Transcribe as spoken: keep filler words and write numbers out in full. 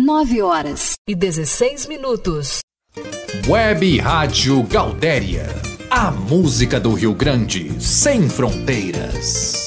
nove horas e dezesseis minutos. Web Rádio Galdéria. A música do Rio Grande, sem fronteiras.